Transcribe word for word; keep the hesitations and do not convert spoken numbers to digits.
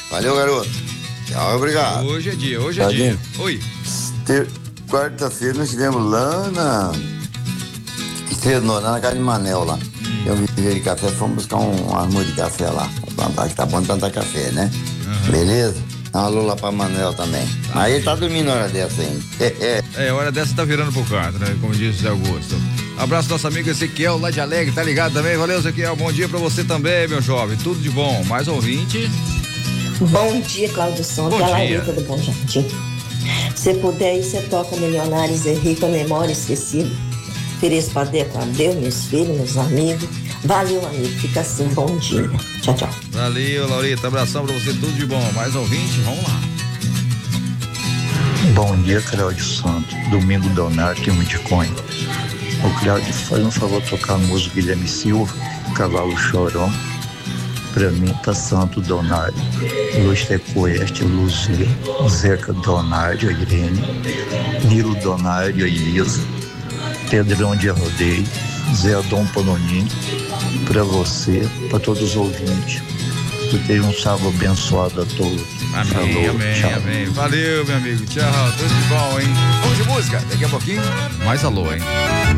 Valeu, garoto. Tchau, obrigado. Hoje é dia, hoje é Tadinho. dia. Oi. Ter... Quarta-feira nós estivemos lá na. Estrenou, lá na casa de Manel lá. Hum. Eu vivi de café, fomos buscar um, uma arma de café lá. Plantar, que tá bom de plantar café, né? Uhum. Beleza? Um alô lá pra Manel também. Tá. Aí ele tá dormindo na hora dessa ainda. É, hora dessa tá virando pro canto, né? Como disse o Zé Augusto. Abraço nosso amigo Ezequiel lá de Alegre, tá ligado também? Valeu, Ezequiel. Bom dia pra você também, meu jovem. Tudo de bom. Mais ouvinte. Bom dia, Cláudio Santos. Bom a dia. Larita do Bom Jardim. Se puder, aí você toca Milionários e Rico, a memória esquecida. Ofereço pra Deus, meus filhos, meus amigos. Valeu, amigo. Fica assim, bom dia. Tchau, tchau. Valeu, Laurita. Abração pra você, tudo de bom. Mais ouvinte, vamos lá. Bom dia, Cláudio Santos. Domingo Donato e Mudicone. O Cláudio, faz um favor tocar a música Guilherme Silva, Cavalo Chorão. Pra mim, tá Santo Donário, Luz Tecoeste, Luzia, Zeca Donário, Irene, Nilo Donário, Elisa, Pedrão de Rodeio, Zé Dom Polonini, pra você, pra todos os ouvintes. Que tenham um sábado abençoado a todos. Amém, Falou, amém, tchau. amém. Valeu, meu amigo. Tchau, tudo de bom, hein? Vamos de música, daqui a pouquinho. Mais alô, hein?